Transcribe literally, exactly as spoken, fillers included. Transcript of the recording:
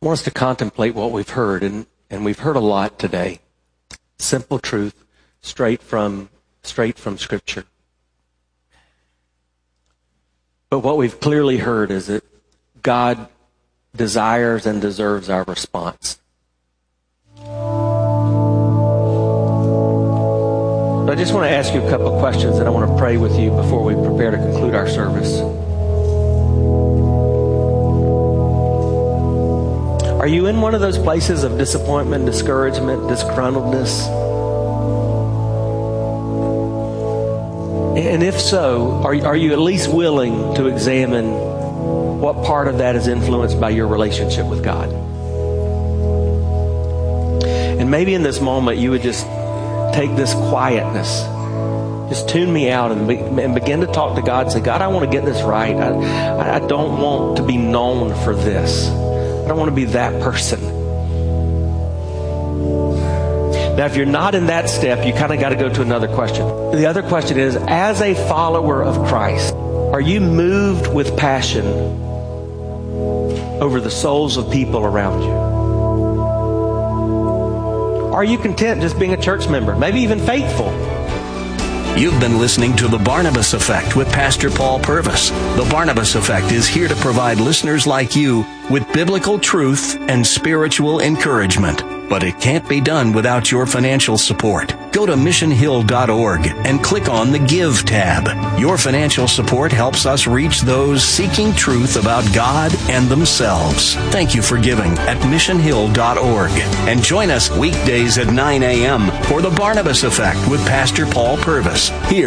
I want us to contemplate what we've heard, and, and we've heard a lot today. Simple truth, straight from straight from Scripture. But what we've clearly heard is that God desires and deserves our response. So I just want to ask you a couple of questions, and I want to pray with you before we prepare to conclude our service. Are you in one of those places of disappointment, discouragement, disgruntledness? And if so, are, are you at least willing to examine what part of that is influenced by your relationship with God? And maybe in this moment you would just take this quietness, just tune me out and, be, and begin to talk to God and say, God, I want to get this right. I, I don't want to be known for this. I don't want to be that person. Now, if you're not in that step, you kind of got to go to another question. The other question is, as a follower of Christ, are you moved with passion over the souls of people around you? Are you content just being a church member, maybe even faithful? You've been listening to The Barnabas Effect with Pastor Paul Purvis. The Barnabas Effect is here to provide listeners like you with biblical truth and spiritual encouragement. But it can't be done without your financial support. Go to mission hill dot org and click on the Give tab. Your financial support helps us reach those seeking truth about God and themselves. Thank you for giving at mission hill dot org. And join us weekdays at nine a.m. for The Barnabas Effect with Pastor Paul Purvis here